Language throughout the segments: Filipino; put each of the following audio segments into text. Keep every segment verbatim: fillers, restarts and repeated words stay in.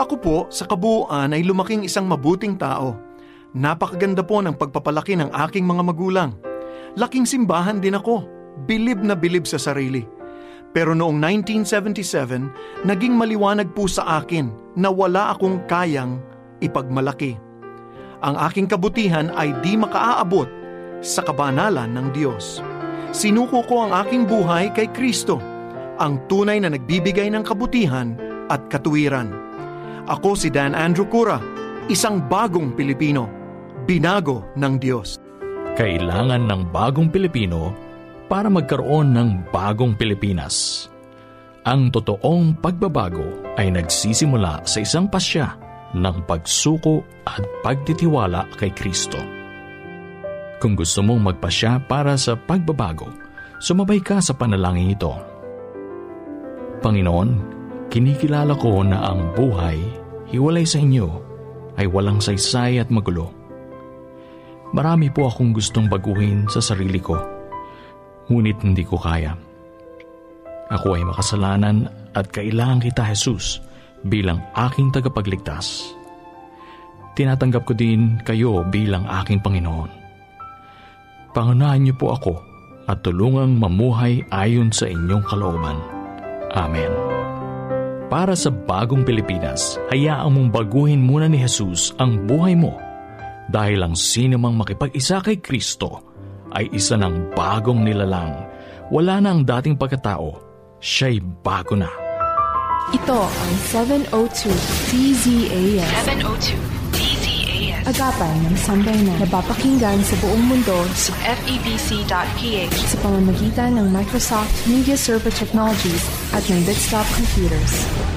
Ako po, sa kabuuan ay lumaking isang mabuting tao. Napakaganda po ng pagpapalaki ng aking mga magulang. Laking simbahan din ako, bilib na bilib sa sarili. Pero noong nineteen seventy-seven, naging maliwanag po sa akin na wala akong kayang ipagmalaki. Ang aking kabutihan ay di makaaabot sa kabanalan ng Diyos. Sinuko ko ang aking buhay kay Kristo, ang tunay na nagbibigay ng kabutihan at katuwiran. Ako si Dan Andrew Cura, isang bagong Pilipino, binago ng Diyos. Kailangan ng bagong Pilipino para magkaroon ng bagong Pilipinas. Ang totoong pagbabago ay nagsisimula sa isang pasya ng pagsuko at pagtitiwala kay Kristo. Kung gusto mong magpasya para sa pagbabago, sumabay ka sa panalangin ito. Panginoon, kinikilala ko na ang buhay, hiwalay sa inyo, ay walang saysay at magulo. Marami po akong gustong baguhin sa sarili ko, ngunit hindi ko kaya. Ako ay makasalanan at kailangan kita, Jesus, bilang aking tagapagligtas. Tinatanggap ko din kayo bilang aking Panginoon. Pangunahan niyo po ako at tulungang mamuhay ayon sa inyong kalooban. Amen. Para sa bagong Pilipinas, hayaan mong baguhin muna ni Jesus ang buhay mo dahil ang sino mang makipag-isa kay Kristo ay isa ng bagong nilalang. Wala na ang dating pagkatao, siya'y bago na. Ito ang seven oh two D Z A S. seven oh two D Z A S. Agapan ng sambayanan na napapakinggan sa buong mundo sa F E B C dot P H sa pamamagitan ng Microsoft Media Server Technologies at ng Desktop Computers.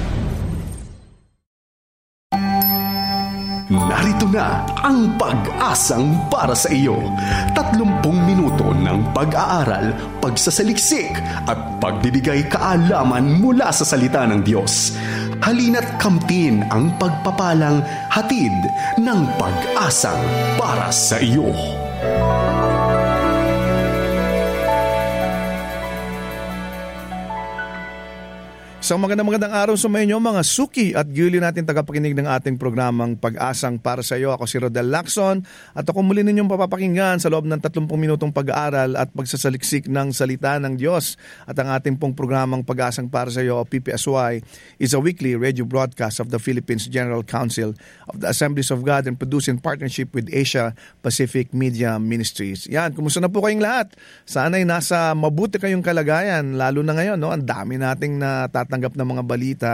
Narito na ang pag-asang para sa iyo. Tatlumpung minuto ng pag-aaral, pagsasaliksik at pagbibigay kaalaman mula sa salita ng Diyos. Halina't kamtin ang pagpapalang hatid ng pag-asang para sa iyo. Isang magandang magandang araw sa inyo mga suki at gili natin tagapakinig ng ating programang Pag-asang para sa iyo. Ako si Rodel Lacson at ako muli ninyong papapakinggan sa loob ng tatlumpung minutong pag-aaral at pagsasaliksik ng salita ng Diyos. At ang ating pong programang Pag-asang para sa iyo o P P S Y is a weekly radio broadcast of the Philippines General Council of the Assemblies of God and produced in partnership with Asia Pacific Media Ministries. Yan, kumusta na po kayong lahat? Sana'y nasa mabuti kayong kalagayan, lalo na ngayon, no? Ang dami nating natatapos tanggap ng mga balita.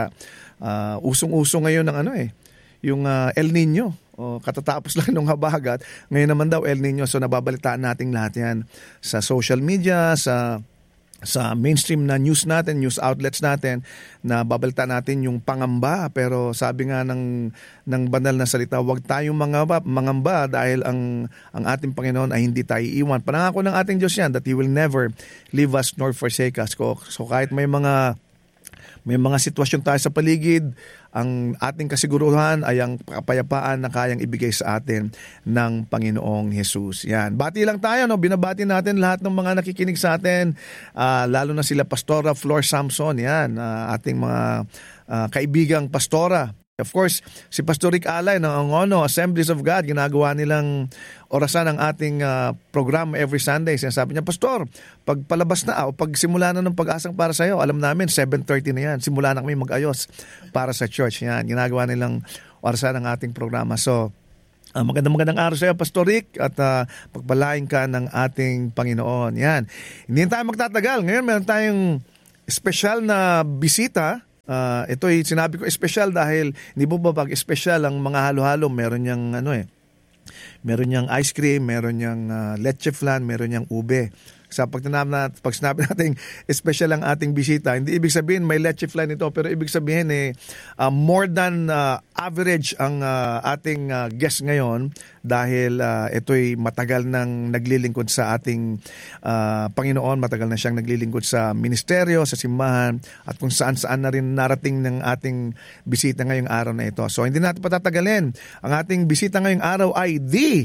Uh, usong-uso ngayon ng ano eh, yung uh, El Nino. O, katatapos lang nung habagat. Ngayon naman daw El Nino. So nababalitaan natin lahat yan sa social media, sa sa mainstream na news natin, news outlets natin, na babalita natin yung pangamba. Pero sabi nga ng, ng banal na salita, huwag tayong mangamba, mangamba dahil ang, ang ating Panginoon ay hindi tayo iwan. Panangako ng ating Diyos yan that He will never leave us nor forsake us. So kahit may mga May mga sitwasyon tayo sa paligid, ang ating kasiguruhan ay ang kapayapaan na kayang ibigay sa atin ng Panginoong Jesus. Yan. Bati lang tayo, no? Binabati natin lahat ng mga nakikinig sa atin, uh, lalo na sila Pastora Flor Samson, yan, uh, ating mga uh, kaibigang pastora. Of course, si Pastor Rick Alay ng Angono Assemblies of God, ginagawa nilang orasan ang ating uh, program every Sunday. Sinasabi niya, Pastor, pag palabas na o pag simula na ng pag-asang para sa iyo, alam namin seven thirty na yan. Simula na kami mag-ayos para sa church. Yan, ginagawa nilang orasan ang ating programa. So, uh, magandang magandang araw sa iyo, Pastor Rick, at uh, pagpalain ka ng ating Panginoon. Yan. Hindi tayo magtatagal. Ngayon, meron tayong special na bisita. Uh, ito'y sinabi ko espesyal dahil hindi po ba pag espesyal ang mga halo-halo, meron niyang ano eh, meron niyang ice cream, meron niyang uh, leche flan, meron niyang ube. Sa pag, na, pag sinabi natin special ang ating bisita, hindi ibig sabihin may leche flan ito, pero ibig sabihin eh, uh, more than uh, average ang uh, ating uh, guest ngayon dahil uh, ito'y matagal nang naglilingkod sa ating uh, Panginoon, matagal na siyang naglilingkod sa ministeryo, sa simbahan, at kung saan-saan na rin narating ng ating bisita ngayong araw na ito. So hindi natin patatagalin. Ang ating bisita ngayong araw ay the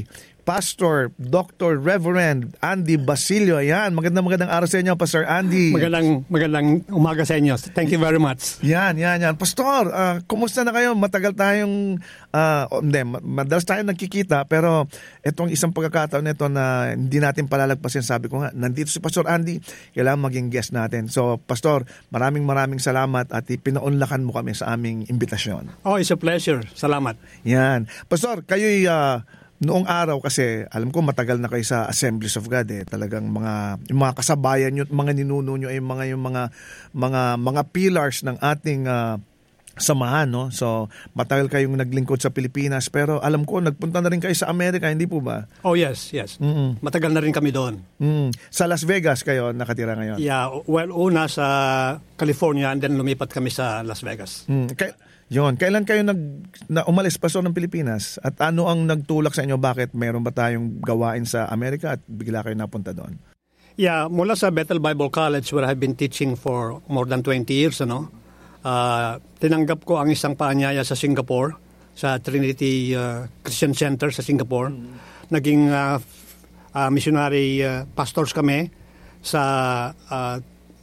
Pastor Doctor Reverend Andy Basilio. Ayan, magandang magandang araw sa inyo, Pastor Andy. Magandang magandang umaga sa inyo. Thank you very much. Yan, yan, yan. Pastor, uh, kumusta na kayo? Matagal tayong, uh, oh, hindi, madalas tayong nagkikita, pero itong isang pagkakataon nito na hindi natin palalagpasin, sabi ko nga, nandito si Pastor Andy, kailangan maging guest natin. So, Pastor, maraming maraming salamat at pinaunlakan mo kami sa aming imbitasyon. Oh, it's a pleasure. Salamat. Yan. Pastor, kayo'y uh, noong araw kasi, alam ko matagal na kayo sa Assemblies of God eh. Talagang mga yung mga kasabayan nyo, mga ninuno nyo ay mga yung mga mga mga pillars ng ating uh, samahan, no? So, matagal kayong naglingkod sa Pilipinas, pero alam ko nagpunta na rin kayo sa Amerika, hindi po ba? Oh, yes, yes. Mm-mm. Matagal na rin kami doon. Mm. Sa Las Vegas kayo nakatira ngayon? Yeah, well, una sa California and then lumipat kami sa Las Vegas. Mm. Kay- Yon, kailan kayo nag na umalis pa so ng Pilipinas? At ano ang nagtulak sa inyo, bakit meron ba tayong gawain sa Amerika at bigla kayo napunta doon? Yeah, mula sa Bethel Bible College where I've been teaching for more than twenty years, ano. Uh, tinanggap ko ang isang paanyaya sa Singapore, sa Trinity uh, Christian Center sa Singapore. Mm-hmm. Naging uh, uh, missionary uh, pastors kami sa uh,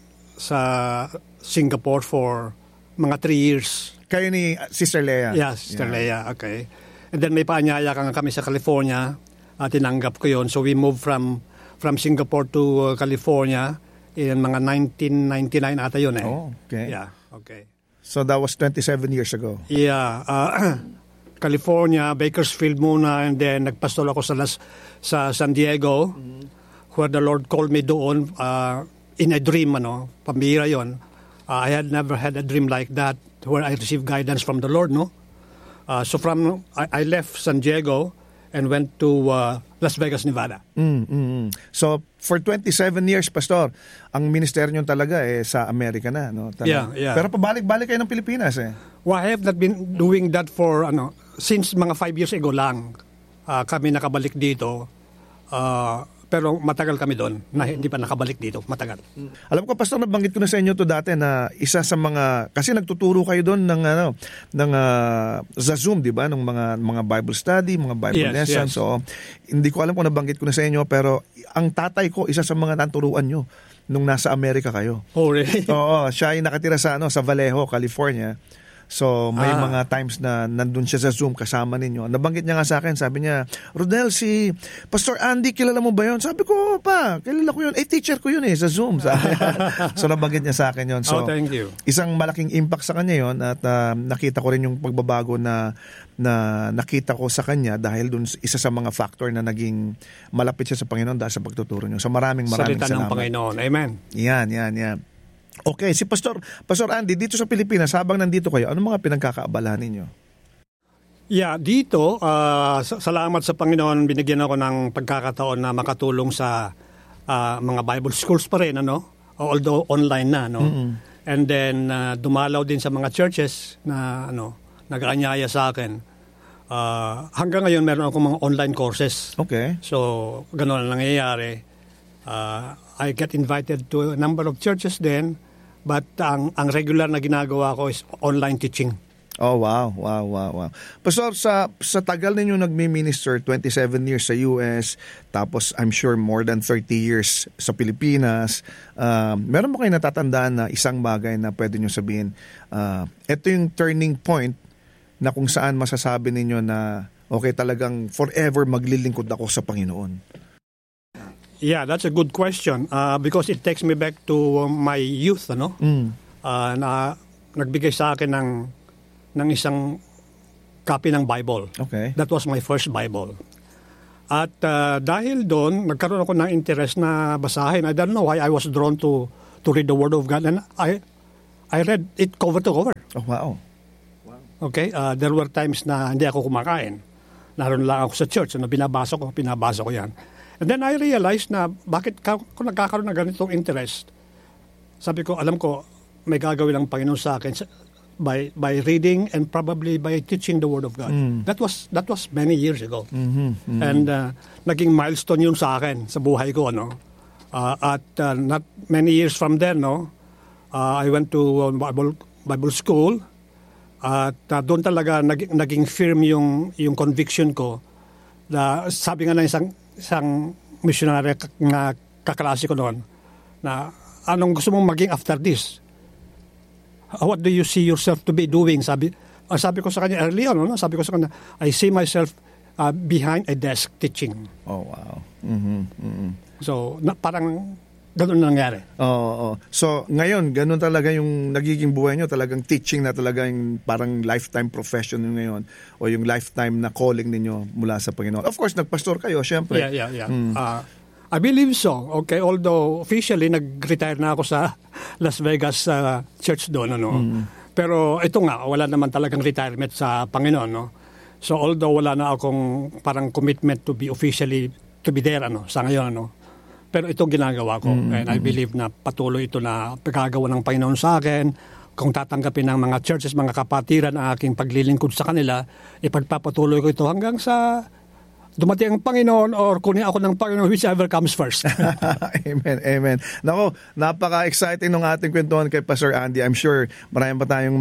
sa Singapore for mga three years. Kayo ni Sister Leia? Yeah, Sister yeah. Leia, okay. And then may paanyaya ka nga kami sa California, uh, tinanggap ko yon. So we moved from from Singapore to uh, California in mga nineteen ninety-nine ata yun eh. Oh, okay. Yeah, okay. So that was twenty-seven years ago? Yeah, uh, California, Bakersfield muna, and then nagpastol ako sa, Las, sa San Diego, mm-hmm. where the Lord called me doon uh, in a dream, ano, pambira yon. Uh, I had never had a dream like that where I received guidance from the Lord, no? Uh, so from, I, I left San Diego and went to uh, Las Vegas, Nevada. Mm, mm, mm. So for twenty-seven years, Pastor, ang ministeryo nyo talaga eh sa Amerika na, no? Talaga. Yeah, yeah. Pero pabalik-balik kayo ng Pilipinas eh. Well, I have not been doing that for, ano, since mga five years ago lang, uh, kami nakabalik dito. Uh, Pero matagal kami doon na hindi pa nakabalik dito. Matagal. Alam ko, Pastor, nabanggit ko na sa inyo to dati na isa sa mga, kasi nagtuturo kayo doon ng, ano, ng uh, sa Zoom, di ba? Ng mga, mga Bible study, mga Bible yes, lessons. yes. So, hindi ko alam kung nabanggit ko na sa inyo, pero ang tatay ko, isa sa mga naturuan nyo nung nasa Amerika kayo. Oh, really? Oo, siya ay nakatira sa, ano, sa Vallejo, California. So, may ah. mga times na nandun siya sa Zoom kasama ninyo. Nabanggit niya nga sa akin, sabi niya, Rodel, si Pastor Andy, kilala mo ba yun? Sabi ko, pa, kilala ko yun. Eh, teacher ko yun eh, sa Zoom. So, nabanggit niya sa akin yun. So, oh, thank you. Isang malaking impact sa kanya yun at uh, nakita ko rin yung pagbabago na na nakita ko sa kanya dahil dun isa sa mga factor na naging malapit siya sa Panginoon dahil sa pagtuturo niyo. So, maraming maraming Salita salamat. ng Panginoon. Amen. Yan, yan, yan. Okay, si Pastor Pastor Andy, dito sa Pilipinas, habang nandito kayo, ano mga pinagkakaabalahan ninyo? Yeah, dito, uh, salamat sa Panginoon, binigyan ako ng pagkakataon na makatulong sa uh, mga Bible schools pa rin, ano? Although online na, no? Mm-hmm. And then, uh, dumalaw din sa mga churches na, ano, nag-aanyaya sa akin. Uh, hanggang ngayon, meron akong mga online courses. Okay. So, gano'n ang nangyayari. Uh, I get invited to a number of churches then, but ang ang regular na ginagawa ko is online teaching. Oh, wow, wow, wow, wow. Pastor, sa, sa tagal ninyo nagmi-minister, twenty-seven years sa U S, tapos I'm sure more than thirty years sa Pilipinas, uh, meron ba kayo natatandaan na isang bagay na pwede nyo sabihin, uh, ito yung turning point na kung saan masasabi ninyo na okay, talagang forever maglilingkod ako sa Panginoon? Yeah, that's a good question uh, because it takes me back to my youth, ano? Mm. Uh, na nagbigay sa akin ng ng isang copy ng Bible. Okay. That was my first Bible. At uh, dahil doon, nagkaroon ako ng interest na basahin. I don't know why I was drawn to to read the Word of God, and I I read it cover to cover. Oh, wow. Okay, uh, there were times na hindi ako kumakain. Naroon lang ako sa church, ano, binabasa ko, binabasa ko yan. And then I realized na bakit ka, kung nagkakaroon ng ganitong interest, sabi ko, alam ko, may gagawin ang Panginoon sa akin by by reading and probably by teaching the Word of God. Mm. That was that was many years ago. Mm-hmm, mm-hmm. And uh, naging milestone yun sa akin, sa buhay ko. No? Uh, at uh, not many years from then, no, uh, I went to uh, Bible, Bible school. At uh, doon talaga naging, naging firm yung, yung conviction ko na sabi nga ng isang, isang missionary na kaklase ko noon, na anong gusto mong maging after this? What do you see yourself to be doing? Sabi, uh, sabi ko sa kanya early on, no? Sabi ko sa kanya, I see myself uh, behind a desk teaching. Oh, wow. Mm-hmm, mm-hmm. So, na, parang ganun na nangyari. Oo. Oh, oh. So, ngayon, ganun talaga yung nagiging buhay nyo. Talagang teaching na talaga yung parang lifetime profession nyo ngayon o yung lifetime na calling ninyo mula sa Panginoon. Of course, nagpastor kayo, syempre. Yeah, yeah, yeah. Mm. Uh, I believe so. Okay, although officially nag-retire na ako sa Las Vegas uh, church doon, ano. Mm. Pero ito nga, wala naman talagang retirement sa Panginoon, no. So although wala na akong parang commitment to be officially to be there, ano, sa ngayon, ano. Pero itong ginagawa ko, mm. and I believe na patuloy ito na pagkagawa ng Panginoon sa akin. Kung tatanggapin ng mga churches, mga kapatiran ang aking paglilingkod sa kanila, ipagpapatuloy ko ito hanggang sa dumating ang Panginoon or kunin ako ng Panginoon, whichever comes first. Amen, amen. Nako, napaka-exciting ng ating kwentuhan kay Pastor Andy. I'm sure marami pa tayong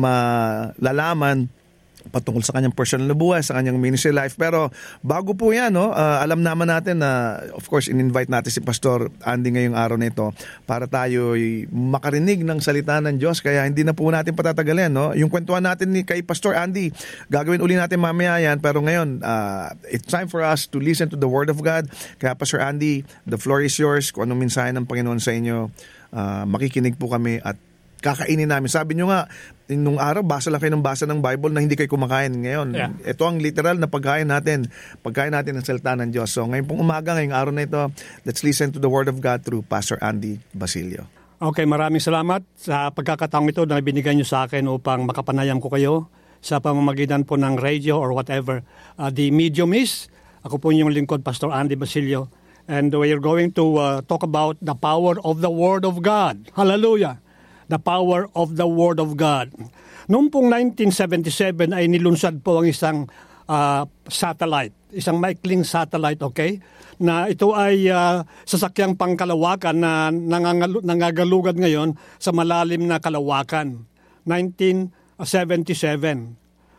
malalaman patungkol sa kanyang personal na buhay, sa kanyang ministry life. Pero bago po yan, no, uh, alam naman natin na, of course, in-invite natin si Pastor Andy ngayong araw na ito para tayo makarinig ng salita ng Diyos. Kaya hindi na po natin patatagalin. No? Yung kwentuhan natin ni kay Pastor Andy, gagawin uli natin mamaya yan. Pero ngayon, uh, it's time for us to listen to the Word of God. Kaya Pastor Andy, the floor is yours. Kung anong mensahe ng Panginoon sa inyo, uh, makikinig po kami at kakainin namin. Sabi nyo nga, nung araw, basa lang kayo ng basa ng Bible na hindi kayo kumakain. Ngayon, yeah. Ito ang literal na pagkain natin. Pagkain natin ng salita ng Diyos. So ngayon pong umaga, ngayong araw na ito, let's listen to the Word of God through Pastor Andy Basilio. Okay, maraming salamat sa pagkakataong ito na binigay nyo sa akin upang makapanayam ko kayo sa pamamagitan po ng radio or whatever. Uh, the medium is, ako po yung lingkod, Pastor Andy Basilio. And we are going to uh, talk about the power of the Word of God. Hallelujah! The power of the Word of God. Noong pong nineteen seventy-seven ay nilunsad po ang isang uh, satellite, isang maikling satellite, okay? Na ito ay uh, sasakyang pangkalawakan na nangangal- nangagalugad ngayon sa malalim na kalawakan. nineteen seventy-seven.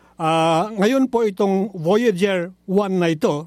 Uh, ngayon po itong Voyager one na ito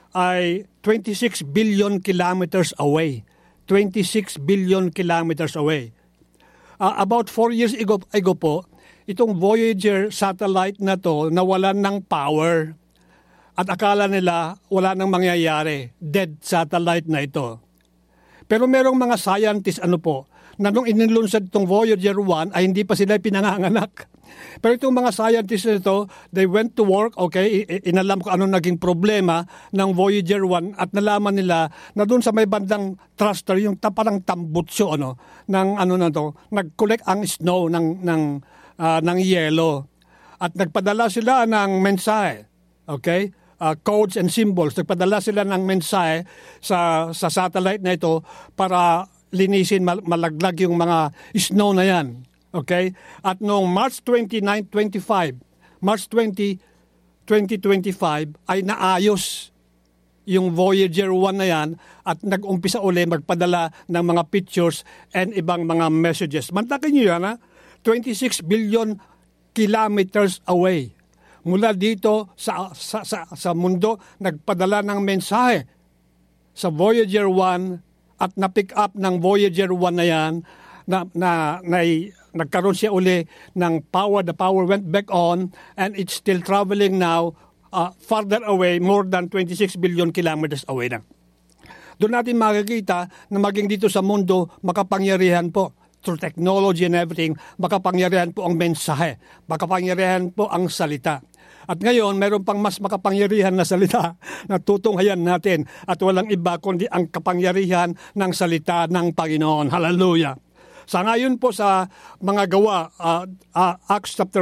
ay twenty-six billion kilometers away. twenty-six billion kilometers away. Uh, about four years ago, ago po, itong Voyager satellite na to nawalan ng power. At akala nila wala nang mangyayari. Dead satellite na ito. Pero merong mga scientists, ano po, na nung inilunsad itong Voyager one ay hindi pa sila pinanganganak. Pero itong mga scientists nito, they went to work, okay, inalam ko anong naging problema ng Voyager one at nalaman nila na doon sa may bandang thruster, yung parang tambutso, ano, ng ano na to, nag-collect ang snow ng, ng, uh, ng yelo. At nagpadala sila ng mensahe, okay, uh, codes and symbols. Nagpadala sila ng mensahe sa, sa satellite na ito para linisin, malaglag yung mga snow na yan. Okay? At noong March twenty-nine, twenty-five, March twentieth, twenty twenty-five ay naayos yung Voyager one na yan at nag-umpisa uli magpadala ng mga pictures and ibang mga messages. Mantakin nyo yan, ha? twenty-six billion kilometers away. Mula dito sa, sa, sa, sa mundo, nagpadala ng mensahe sa Voyager one at na-pick up ng Voyager one na yan na, na, na nagkaroon siya uli ng power. The power went back on and it's still traveling now uh, farther away, more than twenty-six billion kilometers away na. Doon natin makikita na maging dito sa mundo, makapangyarihan po through technology and everything, makapangyarihan po ang mensahe, makapangyarihan po ang salita. At ngayon, mayroon pang mas makapangyarihan na salita na tutunghayan natin at walang iba kundi ang kapangyarihan ng salita ng Panginoon. Hallelujah! Sa ngayon po sa mga gawa, uh, uh, Acts chapter